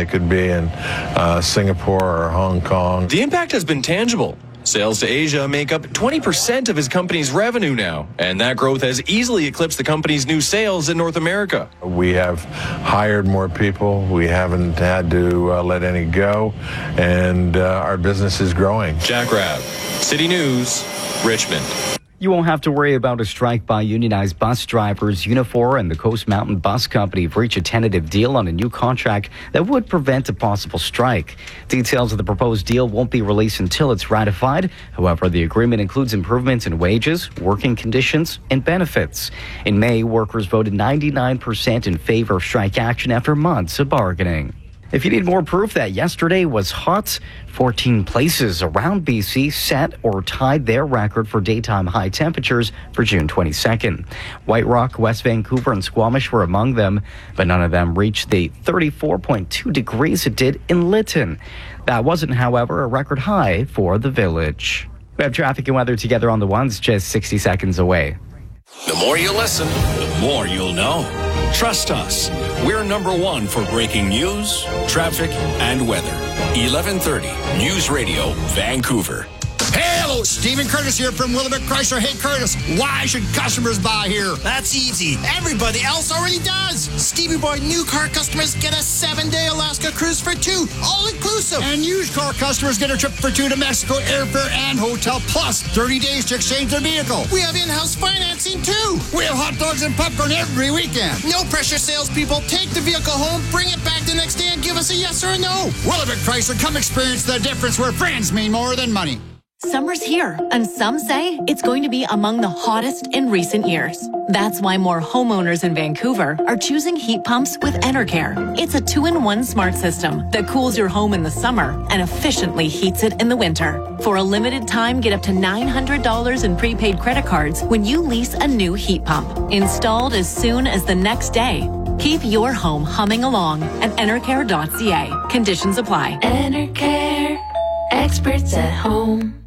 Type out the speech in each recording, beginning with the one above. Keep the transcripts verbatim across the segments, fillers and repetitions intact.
they could be in uh, Singapore or Hong Kong. The impact has been tangible. Sales to Asia make up twenty percent of his company's revenue now, and that growth has easily eclipsed the company's new sales in North America. We have hired more people. We haven't had to uh, let any go, and uh, our business is growing. Jack Rabb, City News, Richmond. You won't have to worry about a strike by unionized bus drivers. Unifor and the Coast Mountain Bus Company have reached a tentative deal on a new contract that would prevent a possible strike. Details of the proposed deal won't be released until it's ratified. However, the agreement includes improvements in wages, working conditions, and benefits. In May, workers voted ninety-nine percent in favor of strike action after months of bargaining. If you need more proof that yesterday was hot, fourteen places around B C set or tied their record for daytime high temperatures for June twenty-second. White Rock, West Vancouver, and Squamish were among them, but none of them reached the thirty-four point two degrees it did in Lytton. That wasn't, however, a record high for the village. We have traffic and weather together on the ones just sixty seconds away. The more you listen, the more you'll know. Trust us. We're number one for breaking news, traffic, and weather. eleven thirty News Radio, Vancouver. Hello, Stephen Curtis here from Willamette Chrysler. Hey, Curtis, why should customers buy here? That's easy. Everybody else already does. Stevie Boy new car customers get a seven-day Alaska cruise for two, all-inclusive. And used car customers get a trip for two to Mexico, airfare and hotel, plus thirty days to exchange their vehicle. We have in-house financing, too. We have hot dogs and popcorn every weekend. No pressure, salespeople. Take the vehicle home, bring it back the next day, and give us a yes or a no. Willamette Chrysler, come experience the difference where friends mean more than money. Summer's here, and some say it's going to be among the hottest in recent years. That's why more homeowners in Vancouver are choosing heat pumps with Enercare. It's a two-in-one smart system that cools your home in the summer and efficiently heats it in the winter. For a limited time, get up to nine hundred dollars in prepaid credit cards when you lease a new heat pump. Installed as soon as the next day. Keep your home humming along at enercare dot c a. Conditions apply. Enercare, experts at home.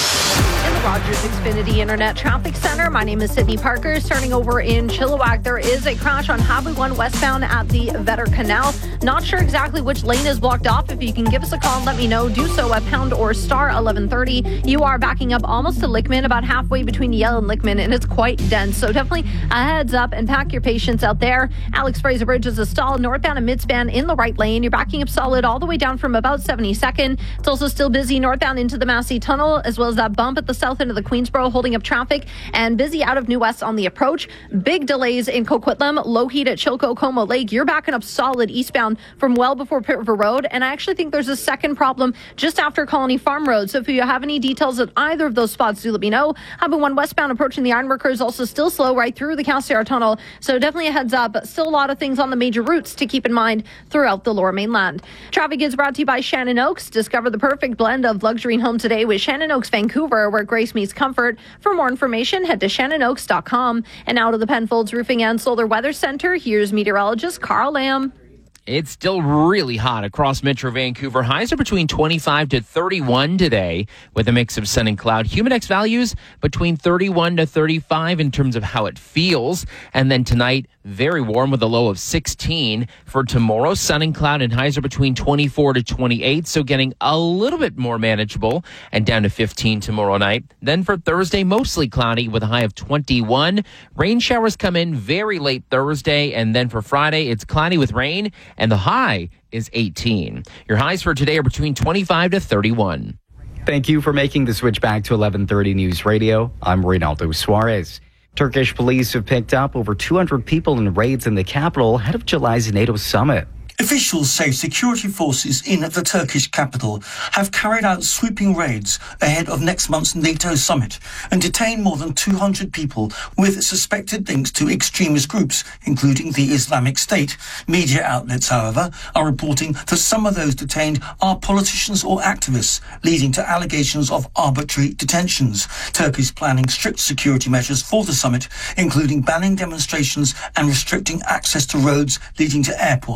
Rogers Xfinity Internet Traffic Center. My name is Sydney Parker. Starting over in Chilliwack, there is a crash on Highway one westbound at the Vetter Canal. Not sure exactly which lane is blocked off. If you can give us a call and let me know, do so at pound or star eleven thirty. You are backing up almost to Lickman, about halfway between Yale and Lickman, and it's quite dense. So definitely a heads up and pack your patience out there. Alex Fraser Bridge is a stall northbound and midspan in the right lane. You're backing up solid all the way down from about seventy-second. It's also still busy northbound into the Massey Tunnel, as well as that bump at the south end of the Queensboro holding up traffic, and busy out of New West on the approach. Big delays in Coquitlam, low heat at Chilco Como Lake. You're backing up solid eastbound from well before Pitt River Road, and I actually think there's a second problem just after Colony Farm Road. So if you have any details at either of those spots, do let me know. Highway one westbound approaching the Ironworker is also still slow right through the Cassiar Tunnel, so definitely a heads up. Still a lot of things on the major routes to keep in mind throughout the Lower Mainland. Traffic is brought to you by Shannon Oaks. Discover the perfect blend of luxury and home today with Shannon Oaks Vancouver, where grace meets comfort. For more information, head to shannon oaks dot com. And out of the Penfolds Roofing and Solar Weather Center, here's meteorologist Carl Lamb. It's still really hot across Metro Vancouver. Highs are between twenty-five to thirty-one today with a mix of sun and cloud. Humidex values between thirty-one to thirty-five in terms of how it feels. And then tonight, very warm with a low of sixteen. For tomorrow, sun and cloud and highs are between twenty-four to twenty-eight. So getting a little bit more manageable and down to fifteen tomorrow night. Then for Thursday, mostly cloudy with a high of twenty-one. Rain showers come in very late Thursday. And then for Friday, it's cloudy with rain. And the high is eighteen. Your highs for today are between twenty-five to thirty-one. Thank you for making the switch back to eleven thirty News Radio. I'm Reynaldo Suarez. Turkish police have picked up over two hundred people in raids in the capital ahead of July's NATO summit. Officials say security forces in the Turkish capital have carried out sweeping raids ahead of next month's NATO summit and detained more than two hundred people with suspected links to extremist groups, including the Islamic State. Media outlets, however, are reporting that some of those detained are politicians or activists, leading to allegations of arbitrary detentions. Turkey is planning strict security measures for the summit, including banning demonstrations and restricting access to roads leading to airports and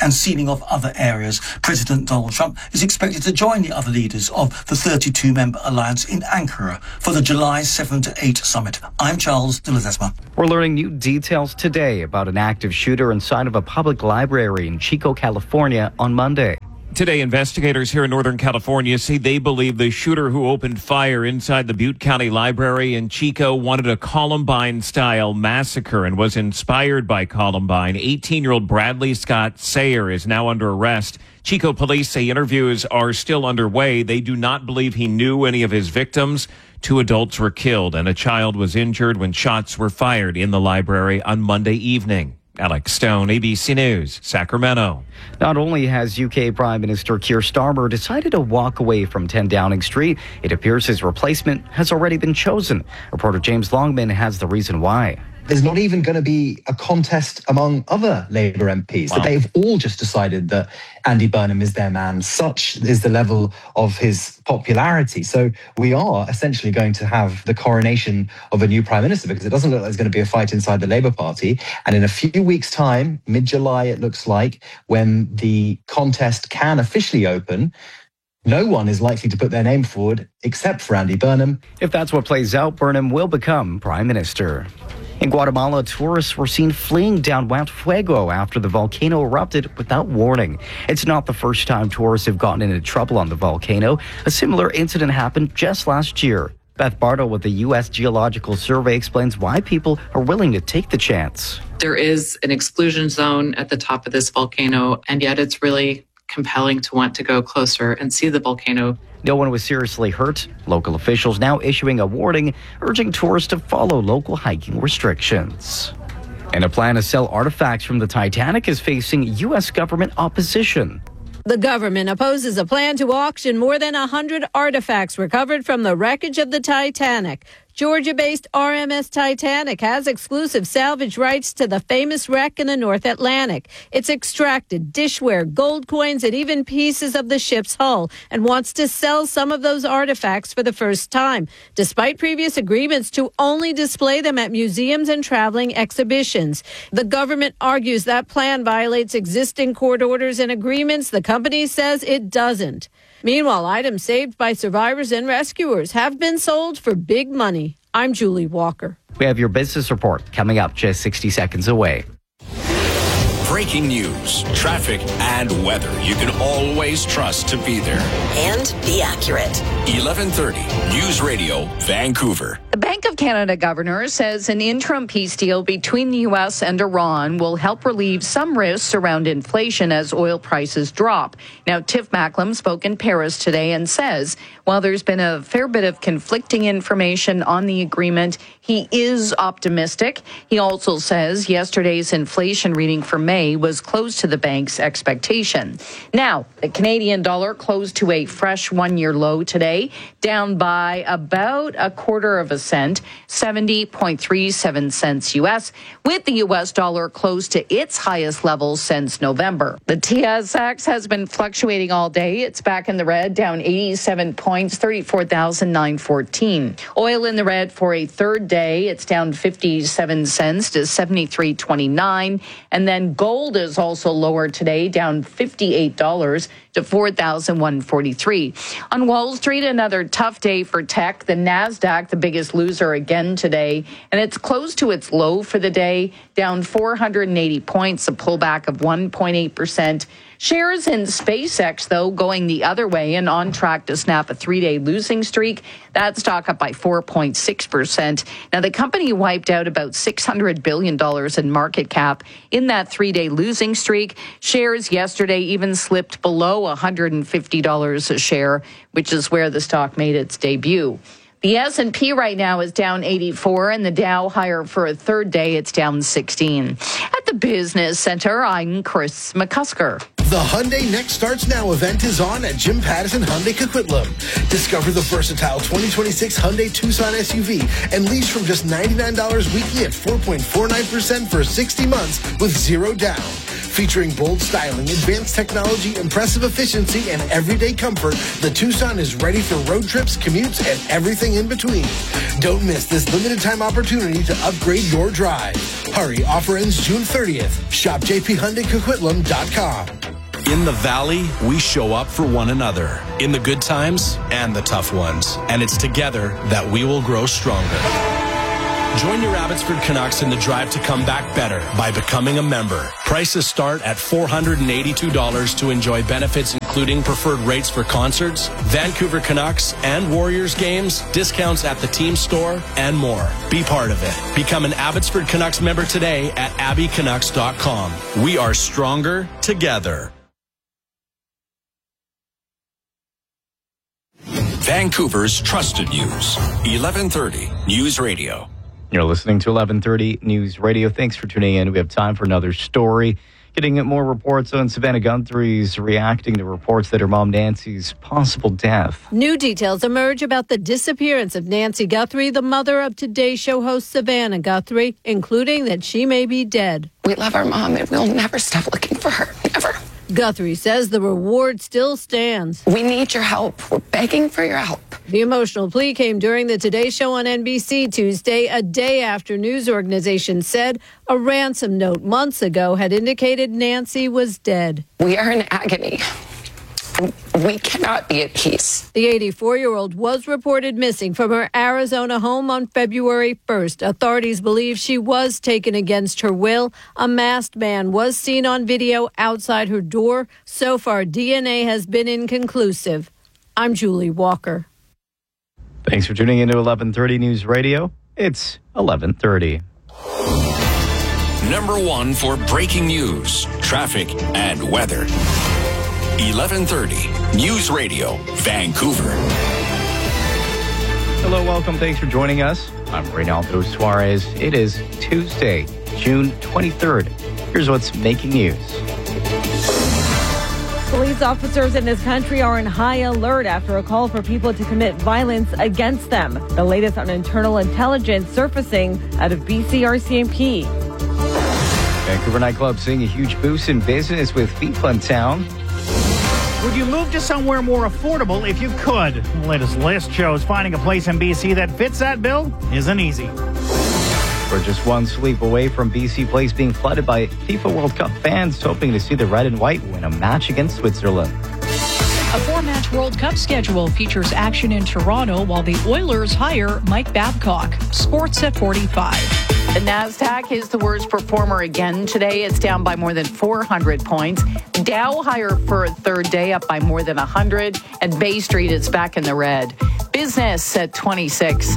and sealing off other areas. President Donald Trump is expected to join the other leaders of the thirty-two member alliance in Ankara for the July seventh to eighth summit. I'm Charles de Ledesma. We're learning new details today about an active shooter inside of a public library in Chico, California on Monday. Today, investigators here in Northern California say they believe the shooter who opened fire inside the Butte County Library in Chico wanted a Columbine-style massacre and was inspired by Columbine. eighteen-year-old Bradley Scott Sayer is now under arrest. Chico police say interviews are still underway. They do not believe he knew any of his victims. Two adults were killed and a child was injured when shots were fired in the library on Monday evening. Alex Stone, A B C News, Sacramento. Not only has U K Prime Minister Keir Starmer decided to walk away from ten Downing Street, it appears his replacement has already been chosen. Reporter James Longman has the reason why. There's not even going to be a contest among other Labour M Ps. Wow. They've all just decided that Andy Burnham is their man. Such is the level of his popularity. So we are essentially going to have the coronation of a new Prime Minister, because it doesn't look like there's going to be a fight inside the Labour Party. And in a few weeks' time, mid-July it looks like, when the contest can officially open, no one is likely to put their name forward except for Andy Burnham. If that's what plays out, Burnham will become Prime Minister. In Guatemala, tourists were seen fleeing down Mount Fuego after the volcano erupted without warning. It's not the first time tourists have gotten into trouble on the volcano. A similar incident happened just last year. Beth Bartle with the U S Geological Survey explains why people are willing to take the chance. There is an exclusion zone at the top of this volcano, and yet it's really compelling to want to go closer and see the volcano. No one was seriously hurt. Local officials now issuing a warning, urging tourists to follow local hiking restrictions. And a plan to sell artifacts from the Titanic is facing U S government opposition. The government opposes a plan to auction more than one hundred artifacts recovered from the wreckage of the Titanic. Georgia-based R M S Titanic has exclusive salvage rights to the famous wreck in the North Atlantic. It's extracted dishware, gold coins, and even pieces of the ship's hull, and wants to sell some of those artifacts for the first time, despite previous agreements to only display them at museums and traveling exhibitions. The government argues that plan violates existing court orders and agreements. The company says it doesn't. Meanwhile, items saved by survivors and rescuers have been sold for big money. I'm Julie Walker. We have your business report coming up just sixty seconds away. Breaking news, traffic, and weather you can always trust to be there. And be accurate. eleven thirty News Radio, Vancouver. The Bank of Canada governor says an interim peace deal between the U S and Iran will help relieve some risks around inflation as oil prices drop. Now, Tiff Macklem spoke in Paris today and says while there's been a fair bit of conflicting information on the agreement, he is optimistic. He also says yesterday's inflation reading for May was close to the bank's expectation. Now, the Canadian dollar closed to a fresh one-year low today, down by about a quarter of a cent, seventy point three seven cents U S, with the U S dollar close to its highest level since November. The T S X has been fluctuating all day. It's back in the red, down eighty-seven points, thirty-four thousand nine hundred fourteen. Oil in the red for a third day. It's down fifty-seven cents to seventy-three twenty-nine. And then gold is also lower today, down fifty-eight dollars to four thousand one hundred forty-three. On Wall Street, another tough day for tech. The Nasdaq, the biggest loser again today, and it's close to its low for the day, down four hundred eighty points, a pullback of one point eight percent. Shares in SpaceX, though, going the other way and on track to snap a three-day losing streak. That stock up by four point six percent. Now, the company wiped out about six hundred billion dollars in market cap in that three-day losing streak. Shares yesterday even slipped below one hundred fifty dollars a share, which is where the stock made its debut. The S and P right now is down eighty-four, and the Dow higher for a third day. It's down sixteen. At the Business Center, I'm Chris McCusker. The Hyundai Next Starts Now event is on at Jim Pattison Hyundai Coquitlam. Discover the versatile twenty twenty-six Hyundai Tucson S U V and lease from just ninety-nine dollars weekly at four point four nine percent for sixty months with zero down. Featuring bold styling, advanced technology, impressive efficiency, and everyday comfort, the Tucson is ready for road trips, commutes, and everything in between. Don't miss this limited time opportunity to upgrade your drive. Hurry, offer ends June thirtieth. Shop j p hyundai coquitlam dot com. In the Valley, we show up for one another, in the good times and the tough ones. And it's together that we will grow stronger. Join your Abbotsford Canucks in the drive to come back better by becoming a member. Prices start at four hundred eighty-two dollars to enjoy benefits including preferred rates for concerts, Vancouver Canucks and Warriors games, discounts at the team store, and more. Be part of it. Become an Abbotsford Canucks member today at abbey canucks dot com. We are stronger together. Vancouver's trusted news. eleven thirty News Radio. You're listening to eleven thirty News Radio. Thanks for tuning in. We have time for another story. Getting more reports on Savannah Guthrie's reacting to reports that her mom Nancy's possible death. New details emerge about the disappearance of Nancy Guthrie, the mother of Today Show host Savannah Guthrie, including that she may be dead. We love our mom and we'll never stop looking for her. Never. Guthrie says the reward still stands. We need your help. We're begging for your help. The emotional plea came during the Today Show on N B C Tuesday, a day after news organizations said a ransom note months ago had indicated Nancy was dead. We are in agony. We cannot be at peace. The eighty-four-year-old was reported missing from her Arizona home on February first. Authorities believe she was taken against her will. A masked man was seen on video outside her door. So far, D N A has been inconclusive. I'm Julie Walker. Thanks for tuning into eleven thirty News Radio. It's eleven thirty. Number one for breaking news, traffic, and weather. eleven thirty News Radio, Vancouver. Hello, welcome. Thanks for joining us. I'm Reynaldo Suarez. It is Tuesday, June twenty-third. Here's what's making news. Police officers in this country are in high alert after a call for people to commit violence against them. The latest on internal intelligence surfacing out of B C R C M P. Vancouver nightclubs seeing a huge boost in business with FIFA in town. Would you move to somewhere more affordable if you could? The latest list shows finding a place in B C that fits that bill isn't easy. We're just one sleep away from B C Place being flooded by FIFA World Cup fans hoping to see the red and white win a match against Switzerland. A four-match World Cup schedule features action in Toronto while the Oilers hire Mike Babcock. Sports at forty-five. The NASDAQ is the worst performer again today. It's down by more than four hundred points. Dow higher for a third day, up by more than one hundred. And Bay Street is back in the red. Business at twenty-six.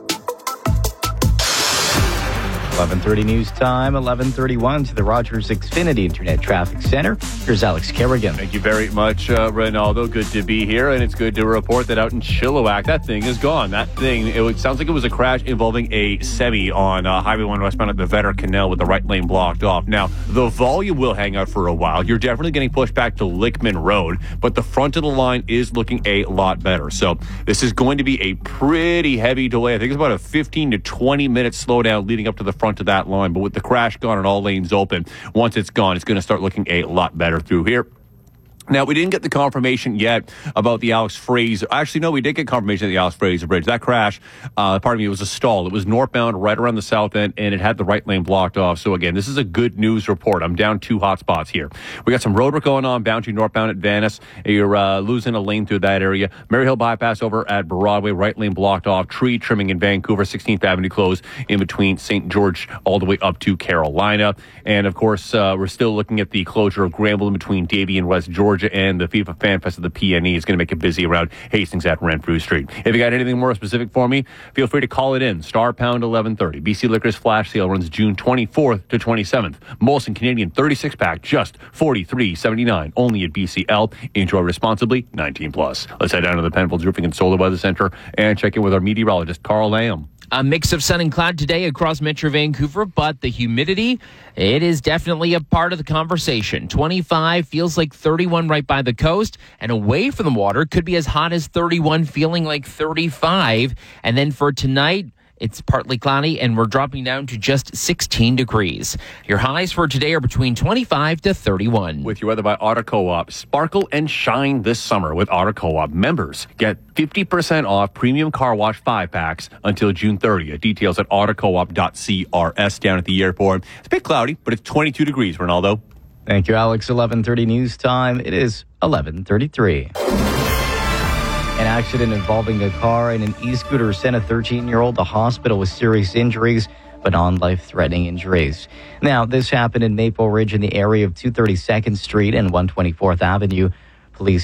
eleven thirty news time, eleven thirty-one to the Rogers Xfinity Internet Traffic Center. Here's Alex Kerrigan. Thank you very much, uh, Reynaldo. Good to be here, and it's good to report that out in Chilliwack, that thing is gone. That thing, it would, sounds like it was a crash involving a semi on uh, Highway one westbound at the Vetter Canal with the right lane blocked off. Now, the volume will hang out for a while. You're definitely getting pushed back to Lickman Road, but the front of the line is looking a lot better. So this is going to be a pretty heavy delay. I think it's about a fifteen to twenty minute slowdown leading up to the front of that line, but with the crash gone and all lanes open, once it's gone, it's going to start looking a lot better through here. Now, we didn't get the confirmation yet about the Alex Fraser. Actually, no, we did get confirmation of the Alex Fraser Bridge. That crash, uh, pardon me, it was a stall. It was northbound right around the south end, and it had the right lane blocked off. So, again, this is a good news report. I'm down two hot spots here. We got some road work going on, bound to northbound at Venice. You're uh, losing a lane through that area. Maryhill bypass over at Broadway, right lane blocked off. Tree trimming in Vancouver, sixteenth Avenue closed in between Saint George all the way up to Carolina. And, of course, uh, we're still looking at the closure of Granville in between Davie and West Georgia. And the FIFA Fan Fest of the P N E is going to make it busy around Hastings at Renfrew Street. If you got anything more specific for me, feel free to call it in. Star pound eleven thirty. B C Liquor's flash sale runs June twenty-fourth to twenty-seventh. Molson Canadian thirty-six pack, just forty-three seventy-nine. Only at B C L. Enjoy responsibly, nineteen plus. Let's head down to the Penfolds Roofing and Solar Weather Center and check in with our meteorologist, Carl Lamb. A mix of sun and cloud today across Metro Vancouver, but the humidity, it is definitely a part of the conversation. twenty-five feels like thirty-one right by the coast, and away from the water could be as hot as thirty-one, feeling like thirty-five. And then for tonight, it's partly cloudy, and we're dropping down to just sixteen degrees. Your highs for today are between twenty-five to thirty-one. With your weather by Auto Co-op. Sparkle and shine this summer with Auto Co-op. Members get fifty percent off premium car wash five packs until June thirtieth. Details at autocoop dot c r s down at the airport. It's a bit cloudy, but it's twenty-two degrees, Ronaldo. Thank you, Alex. eleven thirty news time. It is eleven thirty-three. An accident involving a car and an e-scooter sent a thirteen-year-old to hospital with serious injuries, but non-life-threatening injuries. Now, this happened in Maple Ridge in the area of two thirty-second Street and one twenty-fourth Avenue. Police